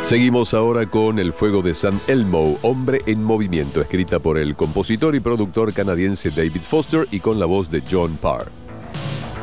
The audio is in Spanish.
Seguimos ahora con El fuego de San Elmo, Hombre en movimiento, escrita por el compositor y productor canadiense David Foster y con la voz de John Parr.